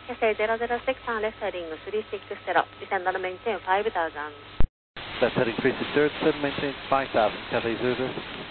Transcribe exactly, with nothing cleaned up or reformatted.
Cathay zero zero six on left heading three six zero, descend on maintain five thousand. Left heading three six zero, descend maintain five thousand, Cathay zero zero six.